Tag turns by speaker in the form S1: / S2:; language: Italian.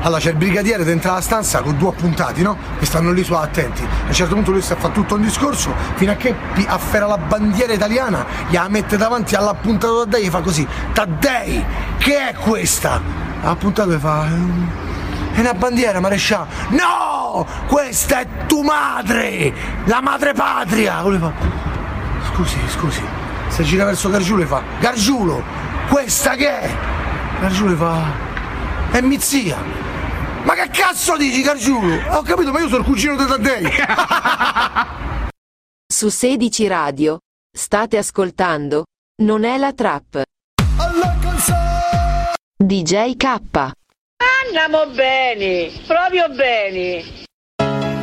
S1: Allora c'è il brigadiere dentro la stanza con 2 appuntati, no? Che stanno lì attenti. A un certo punto lui sta a fare tutto un discorso fino a che afferra la bandiera italiana, gliela mette davanti all'appuntato Taddei e fa così: Taddei, che è questa? L'appuntato gli fa: è una bandiera, maresciallo. No! Questa è tua madre! La madre patria! Lui fa: scusi. Si gira verso Gargiulo e fa: Gargiulo, questa che è? Gargiulo fa: è mia zia. Ma che cazzo dici, Gargiulo? Ho capito, ma io sono il cugino di Taddei.
S2: Su 16 Radio state ascoltando Non è la trap. DJ K.
S3: Andiamo bene, proprio bene.